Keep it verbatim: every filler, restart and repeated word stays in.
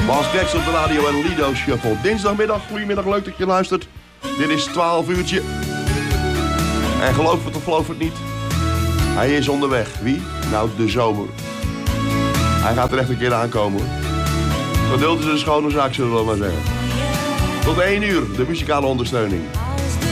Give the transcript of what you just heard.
Bas Dex op de radio en Lido Shuffle. Dinsdagmiddag, goedemiddag, leuk dat je luistert. Dit is twaalf uurtje. En geloof het of geloof het niet, hij is onderweg. Wie? Nou, de zomer. Hij gaat er echt een keer aankomen. Geduld is een schone zaak, zullen we maar zeggen. Tot één uur, de muzikale ondersteuning.